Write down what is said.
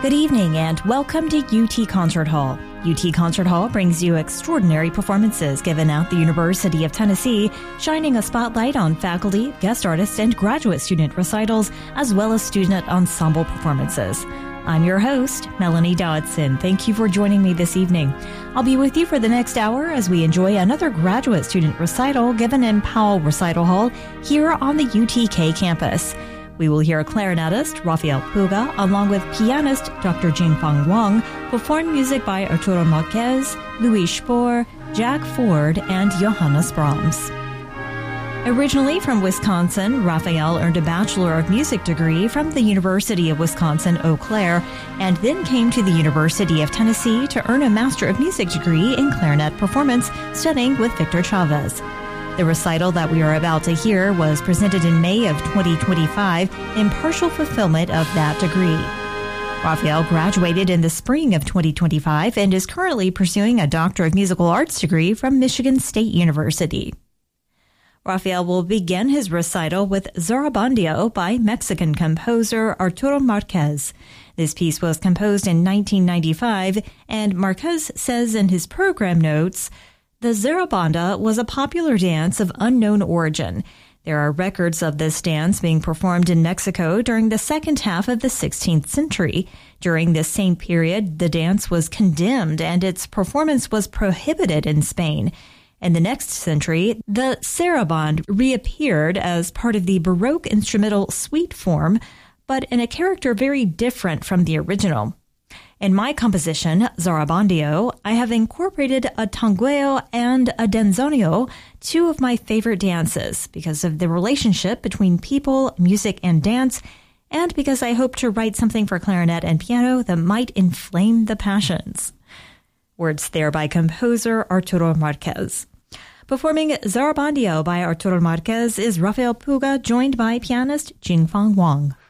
Good evening and welcome to UT Concert Hall. UT Concert Hall brings you extraordinary performances given at the University of Tennessee, shining a spotlight on faculty, guest artists, and graduate student recitals, as well as student ensemble performances. I'm your host, Melanie Dodson. Thank you for joining me this evening. I'll be with you for the next hour as we enjoy another graduate student recital given in Powell Recital Hall here on the UTK campus. We will hear clarinetist Rafael Puga along with pianist Dr. Jingfang Wang perform music by Arturo Marquez, Louis Spohr, Jack Ford, and Johannes Brahms. Originally from Wisconsin, Rafael earned a Bachelor of Music degree from the University of Wisconsin-Eau Claire and then came to the University of Tennessee to earn a Master of Music degree in clarinet performance, studying with Victor Chavez. The recital that we are about to hear was presented in May of 2025 in partial fulfillment of that degree. Rafael graduated in the spring of 2025 and is currently pursuing a Doctor of Musical Arts degree from Michigan State University. Rafael will begin his recital with Zarabandeo by Mexican composer Arturo Marquez. This piece was composed in 1995, and Marquez says in his program notes, "The Zarabanda was a popular dance of unknown origin. There are records of this dance being performed in Mexico during the second half of the 16th century. During this same period, the dance was condemned and its performance was prohibited in Spain. In the next century, the saraband reappeared as part of the Baroque instrumental suite form, but in a character very different from the original. In my composition, Zarabandeo, I have incorporated a tangueo and a danzoneo, two of my favorite dances, because of the relationship between people, music, and dance, and because I hope to write something for clarinet and piano that might inflame the passions." Words there by composer Arturo Marquez. Performing Zarabandeo by Arturo Marquez is Rafael Puga, joined by pianist Jingfang Wang.